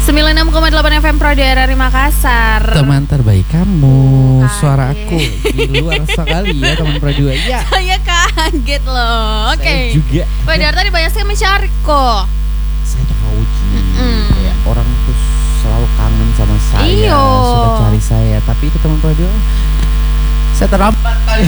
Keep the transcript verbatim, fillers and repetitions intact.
sembilan puluh enam koma delapan F M Pro Daerah Makassar. Teman terbaik kamu. Kaget. Suara aku di luar sekali ya teman Pro dua. Ya. Saya kaget loh. Oke. Saya juga. Pak dari tadi banyak sekali mencari kok. Saya tahu Ji. Mm-mm. Kayak orang tuh selalu kangen sama saya, Iyo. suka cari saya. Tapi itu teman Pro dua. Saya terlambat kali.